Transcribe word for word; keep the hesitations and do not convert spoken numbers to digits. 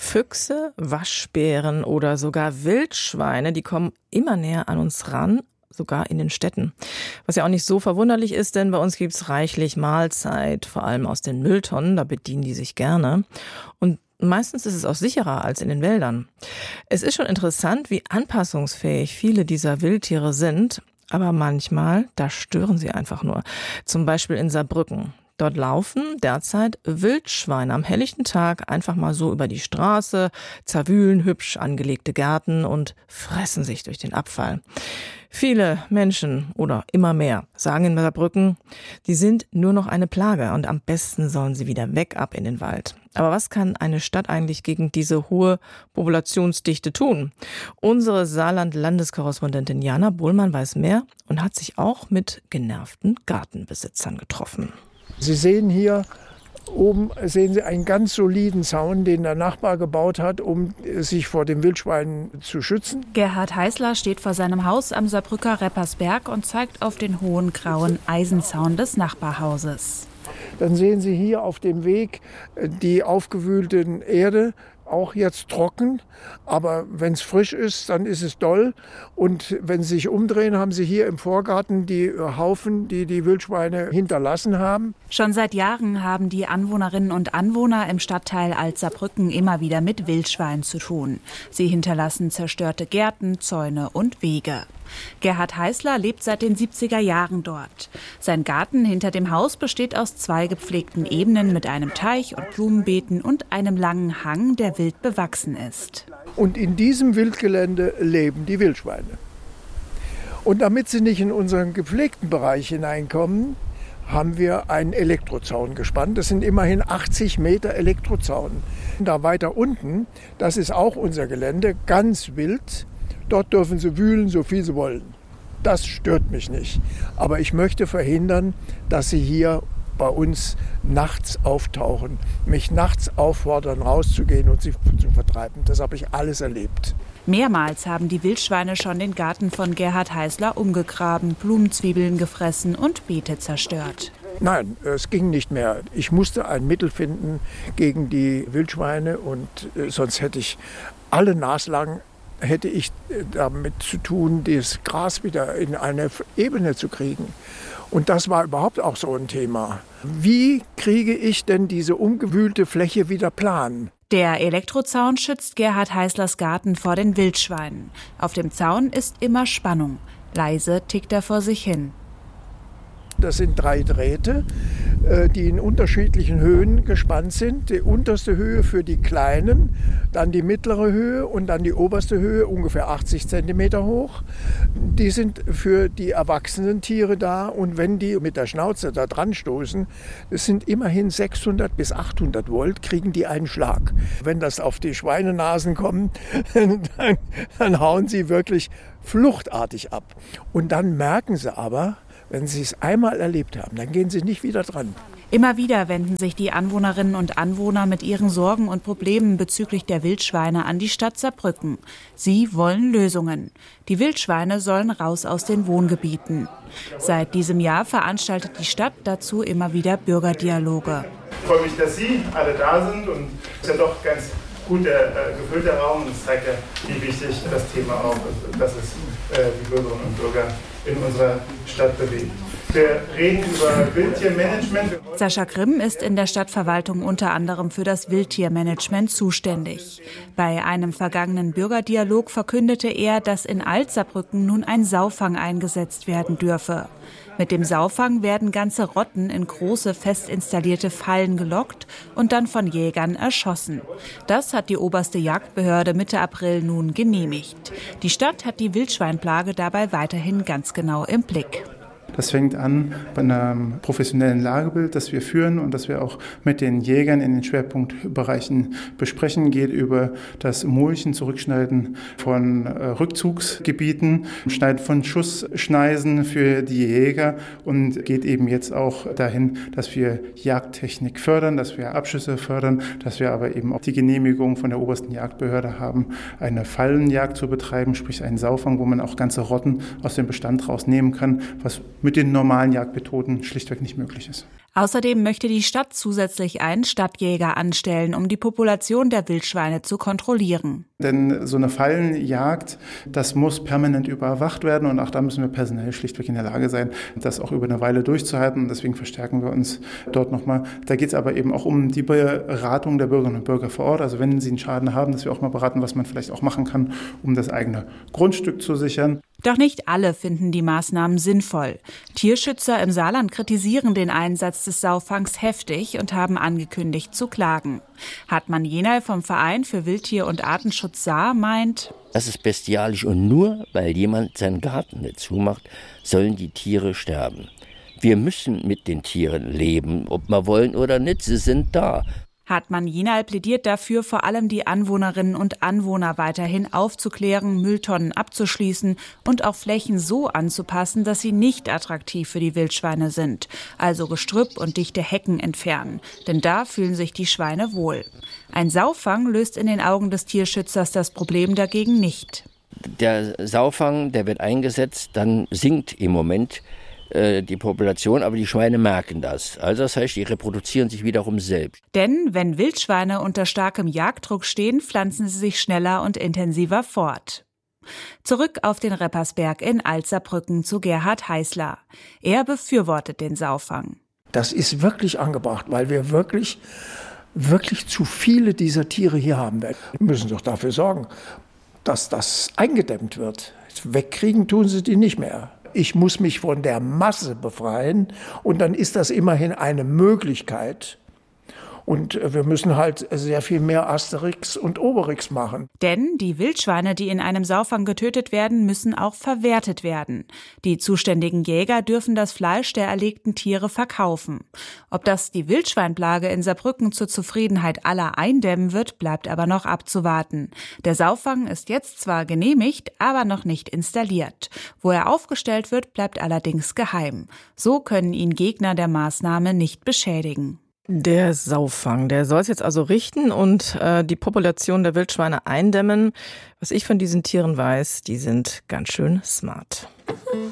Füchse, Waschbären oder sogar Wildschweine, die kommen immer näher an uns ran, sogar in den Städten. Was ja auch nicht so verwunderlich ist, denn bei uns gibt's reichlich Mahlzeit, vor allem aus den Mülltonnen, da bedienen die sich gerne. Und meistens ist es auch sicherer als in den Wäldern. Es ist schon interessant, wie anpassungsfähig viele dieser Wildtiere sind, aber manchmal, da stören sie einfach nur. Zum Beispiel in Saarbrücken. Dort laufen derzeit Wildschweine am helllichten Tag einfach mal so über die Straße, zerwühlen hübsch angelegte Gärten und fressen sich durch den Abfall. Viele Menschen oder immer mehr sagen in Saarbrücken, die sind nur noch eine Plage und am besten sollen sie wieder weg ab in den Wald. Aber was kann eine Stadt eigentlich gegen diese hohe Populationsdichte tun? Unsere Saarland-Landeskorrespondentin Jana Bohlmann weiß mehr und hat sich auch mit genervten Gartenbesitzern getroffen. Sie sehen hier oben sehen Sie einen ganz soliden Zaun, den der Nachbar gebaut hat, um sich vor den Wildschweinen zu schützen. Gerhard Heißler steht vor seinem Haus am Saarbrücker Reppersberg und zeigt auf den hohen grauen Eisenzaun des Nachbarhauses. Dann sehen Sie hier auf dem Weg die aufgewühlten Erde, auch jetzt trocken, aber wenn es frisch ist, dann ist es doll. Und wenn Sie sich umdrehen, haben Sie hier im Vorgarten die Haufen, die die Wildschweine hinterlassen haben. Schon seit Jahren haben die Anwohnerinnen und Anwohner im Stadtteil Alt-Saarbrücken immer wieder mit Wildschweinen zu tun. Sie hinterlassen zerstörte Gärten, Zäune und Wege. Gerhard Heißler lebt seit den siebziger Jahren dort. Sein Garten hinter dem Haus besteht aus zwei gepflegten Ebenen mit einem Teich und Blumenbeeten und einem langen Hang, der wild bewachsen ist. Und in diesem Wildgelände leben die Wildschweine. Und damit sie nicht in unseren gepflegten Bereich hineinkommen, haben wir einen Elektrozaun gespannt. Das sind immerhin achtzig Meter Elektrozaun. Da weiter unten, das ist auch unser Gelände, ganz wild. Dort dürfen sie wühlen, so viel sie wollen. Das stört mich nicht. Aber ich möchte verhindern, dass sie hier bei uns nachts auftauchen, mich nachts auffordern, rauszugehen und sie zu vertreiben. Das habe ich alles erlebt. Mehrmals haben die Wildschweine schon den Garten von Gerhard Heißler umgegraben, Blumenzwiebeln gefressen und Beete zerstört. Nein, es ging nicht mehr. Ich musste ein Mittel finden gegen die Wildschweine und äh, sonst hätte ich alle naslang hätte ich damit zu tun, das Gras wieder in eine Ebene zu kriegen. Und das war überhaupt auch so ein Thema. Wie kriege ich denn diese umgewühlte Fläche wieder plan? Der Elektrozaun schützt Gerhard Heißlers Garten vor den Wildschweinen. Auf dem Zaun ist immer Spannung. Leise tickt er vor sich hin. Das sind drei Drähte, die in unterschiedlichen Höhen gespannt sind. Die unterste Höhe für die Kleinen, dann die mittlere Höhe und dann die oberste Höhe, ungefähr achtzig Zentimeter hoch. Die sind für die erwachsenen Tiere da und wenn die mit der Schnauze da dran stoßen, es sind immerhin sechshundert bis achthundert Volt, kriegen die einen Schlag. Wenn das auf die Schweinenasen kommt, dann, dann hauen sie wirklich fluchtartig ab. Und dann merken sie aber, wenn sie es einmal erlebt haben, dann gehen sie nicht wieder dran. Immer wieder wenden sich die Anwohnerinnen und Anwohner mit ihren Sorgen und Problemen bezüglich der Wildschweine an die Stadt Saarbrücken. Sie wollen Lösungen. Die Wildschweine sollen raus aus den Wohngebieten. Seit diesem Jahr veranstaltet die Stadt dazu immer wieder Bürgerdialoge. Ich freue mich, dass Sie alle da sind und es ist ja doch ganz gut der, äh, gefüllter Raum und es zeigt ja, wie wichtig das Thema auch ist, dass es äh, die Bürgerinnen und Bürger in unserer Stadt bewegt. Wir reden über Wildtiermanagement. Sascha Grimm ist in der Stadtverwaltung unter anderem für das Wildtiermanagement zuständig. Bei einem vergangenen Bürgerdialog verkündete er, dass in Alt-Saarbrücken nun ein Saufang eingesetzt werden dürfe. Mit dem Saufang werden ganze Rotten in große fest installierte Fallen gelockt und dann von Jägern erschossen. Das hat die oberste Jagdbehörde Mitte April nun genehmigt. Die Stadt hat die Wildschweinplage dabei weiterhin ganz genau im Blick. Das fängt an bei einem professionellen Lagebild, das wir führen und das wir auch mit den Jägern in den Schwerpunktbereichen besprechen. Geht über das Mulchen, Zurückschneiden von äh, Rückzugsgebieten, Schneiden von Schussschneisen für die Jäger und geht eben jetzt auch dahin, dass wir Jagdtechnik fördern, dass wir Abschüsse fördern, dass wir aber eben auch die Genehmigung von der obersten Jagdbehörde haben, eine Fallenjagd zu betreiben, sprich einen Saufang, wo man auch ganze Rotten aus dem Bestand rausnehmen kann, was mit den normalen Jagdmethoden schlichtweg nicht möglich ist. Außerdem möchte die Stadt zusätzlich einen Stadtjäger anstellen, um die Population der Wildschweine zu kontrollieren. Denn so eine Fallenjagd, das muss permanent überwacht werden und auch da müssen wir personell schlichtweg in der Lage sein, das auch über eine Weile durchzuhalten. Und deswegen verstärken wir uns dort nochmal. Da geht es aber eben auch um die Beratung der Bürgerinnen und Bürger vor Ort. Also wenn sie einen Schaden haben, dass wir auch mal beraten, was man vielleicht auch machen kann, um das eigene Grundstück zu sichern. Doch nicht alle finden die Maßnahmen sinnvoll. Tierschützer im Saarland kritisieren den Einsatz des Saufangs heftig und haben angekündigt zu klagen. Hartmann Jenal vom Verein für Wildtier- und Artenschutz Saar meint: Das ist bestialisch und nur weil jemand seinen Garten nicht zumacht, sollen die Tiere sterben. Wir müssen mit den Tieren leben, ob wir wollen oder nicht, sie sind da. Hartmann Jenal plädiert dafür, vor allem die Anwohnerinnen und Anwohner weiterhin aufzuklären, Mülltonnen abzuschließen und auch Flächen so anzupassen, dass sie nicht attraktiv für die Wildschweine sind. Also Gestrüpp und dichte Hecken entfernen. Denn da fühlen sich die Schweine wohl. Ein Saufang löst in den Augen des Tierschützers das Problem dagegen nicht. Der Saufang, der wird eingesetzt, dann sinkt im Moment die Population, aber die Schweine merken das. Also das heißt, die reproduzieren sich wiederum selbst. Denn wenn Wildschweine unter starkem Jagddruck stehen, pflanzen sie sich schneller und intensiver fort. Zurück auf den Reppersberg in Alzerbrücken zu Gerhard Heißler. Er befürwortet den Saufang. Das ist wirklich angebracht, weil wir wirklich, wirklich zu viele dieser Tiere hier haben werden. Wir müssen doch dafür sorgen, dass das eingedämmt wird. Wegkriegen tun sie die nicht mehr. Ich muss mich von der Masse befreien und dann ist das immerhin eine Möglichkeit. Und wir müssen halt sehr viel mehr Asterix und Obelix machen. Denn die Wildschweine, die in einem Saufang getötet werden, müssen auch verwertet werden. Die zuständigen Jäger dürfen das Fleisch der erlegten Tiere verkaufen. Ob das die Wildschweinplage in Saarbrücken zur Zufriedenheit aller eindämmen wird, bleibt aber noch abzuwarten. Der Saufang ist jetzt zwar genehmigt, aber noch nicht installiert. Wo er aufgestellt wird, bleibt allerdings geheim. So können ihn Gegner der Maßnahme nicht beschädigen. Der Saufang, der soll es jetzt also richten und äh, die Population der Wildschweine eindämmen. Was ich von diesen Tieren weiß, die sind ganz schön smart.